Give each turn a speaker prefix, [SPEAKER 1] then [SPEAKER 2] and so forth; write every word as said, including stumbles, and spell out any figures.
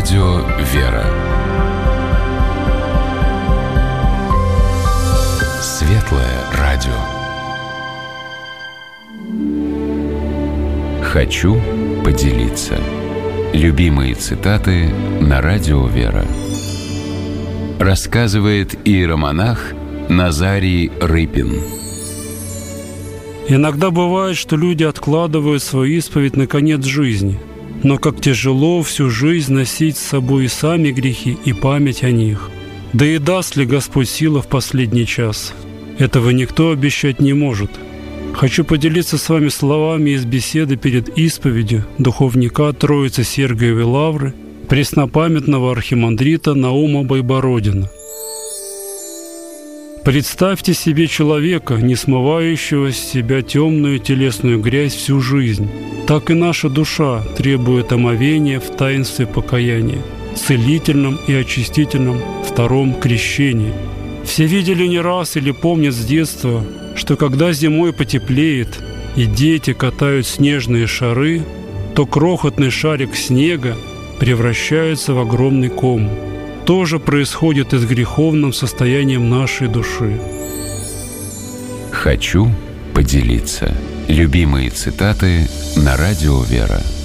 [SPEAKER 1] Радио «Вера». Светлое радио. Хочу поделиться. Любимые цитаты на Радио «Вера». Рассказывает иеромонах Назарий Рыпин.
[SPEAKER 2] Иногда бывает, что люди откладывают свою исповедь на конец жизни, но как тяжело всю жизнь носить с собой и сами грехи, и память о них. Да и даст ли Господь силу в последний час? Этого никто обещать не может. Хочу поделиться с вами словами из беседы перед исповедью духовника Троицы Сергиевой Лавры, преснопамятного архимандрита Наума Байбородина. Представьте себе человека, не смывающего с себя темную телесную грязь всю жизнь. Так и наша душа требует омовения в таинстве покаяния, целительном и очистительном втором крещении. Все видели не раз или помнят с детства, что когда зимой потеплеет и дети катают снежные шары, то крохотный шарик снега превращается в огромный ком. То же происходит и с греховным состоянием нашей души.
[SPEAKER 1] Хочу поделиться. Любимые цитаты на Радио «Вера».